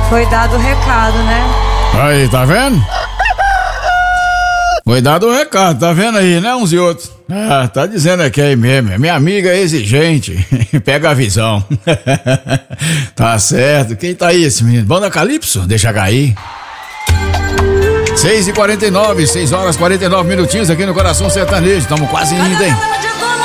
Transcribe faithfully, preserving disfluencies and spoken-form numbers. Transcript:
Foi dado o recado, né? Aí, tá vendo? Foi dado o recado, tá vendo aí, né, uns e outros? Ah, tá dizendo aqui aí mesmo, minha amiga é exigente, pega a visão. Tá certo, quem tá aí esse menino? Banda Calypso, deixa cair. seis e quarenta e nove, seis horas e quarenta e nove minutinhos aqui no Coração Sertanejo, tamo quase indo, hein?